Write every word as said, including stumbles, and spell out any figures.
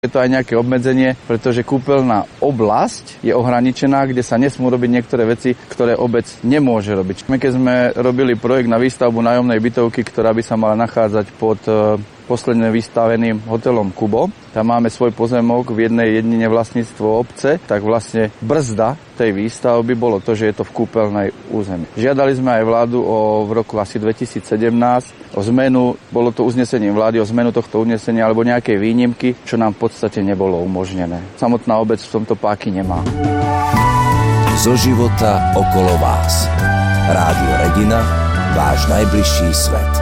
Je to aj nejaké obmedzenie, pretože kúpeľná oblasť je ohraničená, kde sa nesmú robiť niektoré veci, ktoré obec nemôže robiť. My keď sme robili projekt na výstavbu nájomnej bytovky, ktorá by sa mala nachádzať pod posledne vystaveným hotelom Kubo, tam máme svoj pozemok v jednej jedine vlastníctvo obce, tak vlastne brzda tej výstavby bolo to, že je to v kúpeľnej území. Žiadali sme aj vládu o, v roku asi dvetisícsedemnásť o zmenu, bolo to uznesením vlády o zmenu tohto uznesenia alebo nejakej výnimky, čo nám v podstate nebolo umožnené. Samotná obec v tomto páky nemá. Zo života okolo vás. Rádio Regina, váš najbližší svet.